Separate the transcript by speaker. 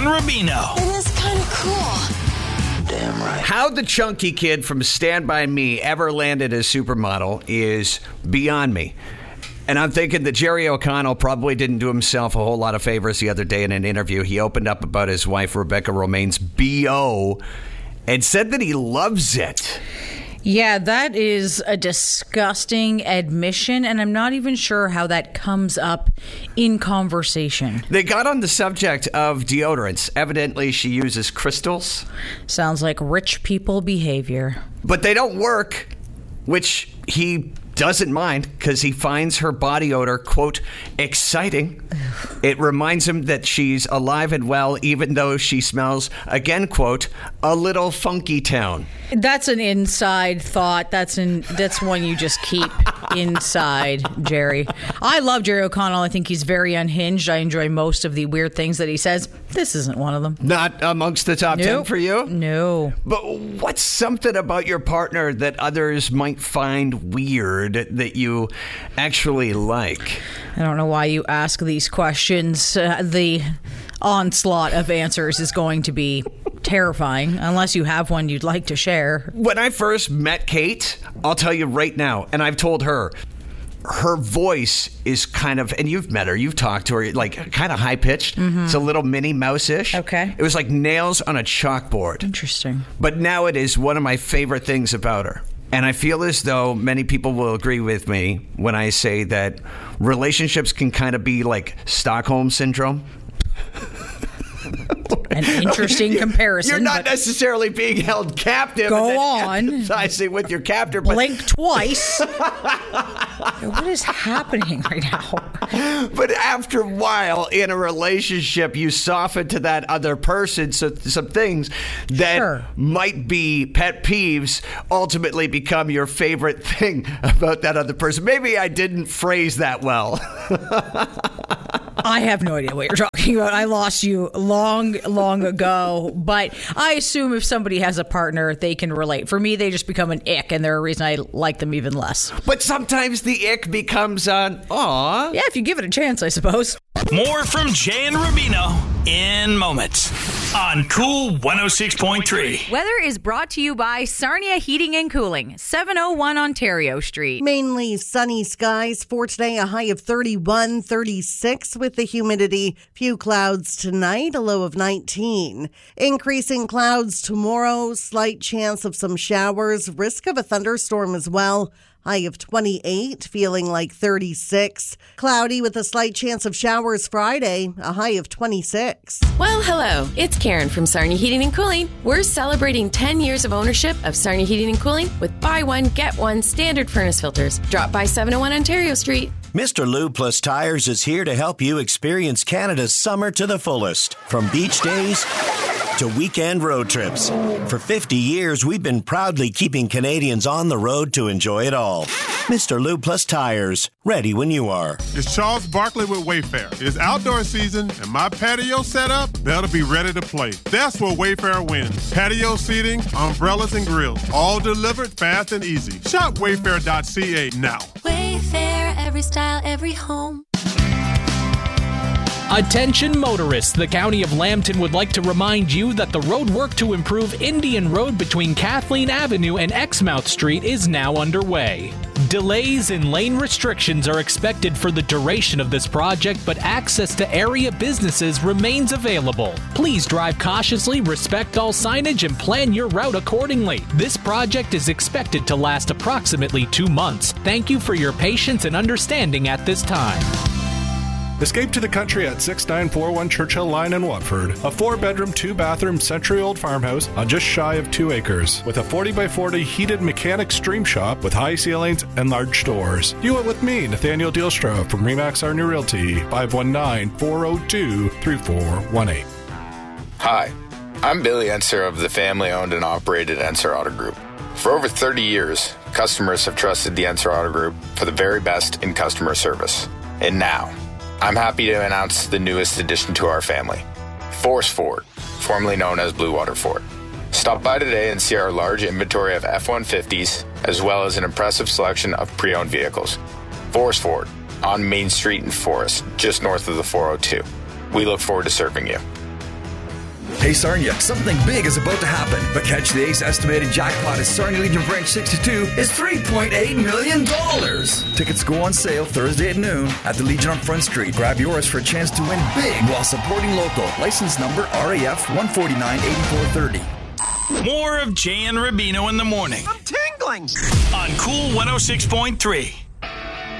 Speaker 1: Jan Rubino.
Speaker 2: It is kind of cool.
Speaker 3: Damn right.
Speaker 4: How the chunky kid from Stand By Me ever landed as supermodel is beyond me. And I'm thinking that Jerry O'Connell probably didn't do himself a whole lot of favors the other day in an interview. He opened up about his wife, Rebecca Romaine's BO, and said that he loves it.
Speaker 5: Yeah, that is a disgusting admission, and I'm not even sure how that comes up in conversation.
Speaker 4: They got on the subject of deodorants. Evidently, she uses crystals.
Speaker 5: Sounds like rich people behavior.
Speaker 4: But they don't work, which he doesn't mind because he finds her body odor, quote, exciting. It reminds him that she's alive and well, even though she smells, again, quote, a little funky town.
Speaker 5: That's an inside thought. That's one you just keep inside, Jerry. I love Jerry O'Connell. I think he's very unhinged. I enjoy most of the weird things that he says. This isn't one of them.
Speaker 4: Not amongst the top 10 for you?
Speaker 5: No.
Speaker 4: But what's something about your partner that others might find weird that you actually like?
Speaker 5: I don't know why you ask these questions. The onslaught of answers is going to be terrifying, unless you have one you'd like to share.
Speaker 4: When I first met Kate, I'll tell you right now, and I've told her, her voice is kind of, and you've met her, you've talked to her, like kind of high-pitched. Mm-hmm. It's a little Minnie Mouse-ish.
Speaker 5: Okay.
Speaker 4: It was like nails on a chalkboard.
Speaker 5: Interesting.
Speaker 4: But now it is one of my favorite things about her. And I feel as though many people will agree with me when I say that relationships can kind of be like Stockholm Syndrome.
Speaker 5: An interesting comparison.
Speaker 4: You're not necessarily being held captive.
Speaker 5: Go on.
Speaker 4: Empathizing with your captor.
Speaker 5: Blink twice. What is happening right now?
Speaker 4: But after a while in a relationship, you soften to that other person. So some things that might be pet peeves ultimately become your favorite thing about that other person. Maybe I didn't phrase that well.
Speaker 5: I have no idea what you're talking about. I lost you long ago. But I assume if somebody has a partner, they can relate. For me, they just become an ick, and they're a reason I like them even less.
Speaker 4: But sometimes the ick becomes aw.
Speaker 5: Yeah, if you give it a chance, I suppose.
Speaker 1: More from Jan Rubino in moments on Cool 106.3.
Speaker 6: Weather is brought to you by Sarnia Heating and Cooling, 701 Ontario Street.
Speaker 7: Mainly sunny skies for today, a high of 31, 36 with the humidity. Few clouds tonight, a low of 19. Increasing clouds tomorrow, slight chance of some showers, risk of a thunderstorm as well. High of 28, feeling like 36. Cloudy with a slight chance of showers Friday, a high of 26.
Speaker 8: Well, hello. It's Karen from Sarnia Heating and Cooling. We're celebrating 10 years of ownership of Sarnia Heating and Cooling with buy one, get one standard furnace filters. Drop by 701 Ontario Street.
Speaker 9: Mr. Lube Plus Tires is here to help you experience Canada's summer to the fullest. From beach days to weekend road trips. For 50 years, we've been proudly keeping Canadians on the road to enjoy it all. Mr. Lube Plus Tires, ready when you are.
Speaker 10: It's Charles Barkley with Wayfair. It's outdoor season, and my patio setup better be ready to play. That's where Wayfair wins. Patio seating, umbrellas, and grills, all delivered fast and easy. Shop wayfair.ca now.
Speaker 11: Wayfair, every style, every home.
Speaker 12: Attention motorists, the County of Lambton would like to remind you that the road work to improve Indian Road between Kathleen Avenue and Exmouth Street is now underway. Delays and lane restrictions are expected for the duration of this project, but access to area businesses remains available. Please drive cautiously, respect all signage, and plan your route accordingly. This project is expected to last approximately 2 months. Thank you for your patience and understanding at this time.
Speaker 13: Escape to the country at 6941 Churchill Line in Watford. A 4-bedroom, 2-bathroom century-old farmhouse on just shy of 2 acres. With a 40x40 heated mechanic stream shop with high ceilings and large doors. Do it with me, Nathaniel Dielstra from Remax Our New Realty, 519-402-3418.
Speaker 14: Hi, I'm Billy Enser of the family-owned and operated Enser Auto Group. For over 30 years, customers have trusted the Enser Auto Group for the very best in customer service. And now, I'm happy to announce the newest addition to our family, Force Ford, formerly known as Blue Water Ford. Stop by today and see our large inventory of F-150s, as well as an impressive selection of pre-owned vehicles. Force Ford, on Main Street in Forest, just north of the 402. We look forward to serving you.
Speaker 3: Hey Sarnia, something big is about to happen. But Catch the Ace estimated jackpot at Sarnia Legion Branch 62 is $3.8 million. Tickets go on sale Thursday at noon at the Legion on Front Street. Grab yours for a chance to win big while supporting local. License number RAF 149-8430.
Speaker 1: More of Jay and Rubino in the morning.
Speaker 15: I'm tingling.
Speaker 1: On Cool 106.3.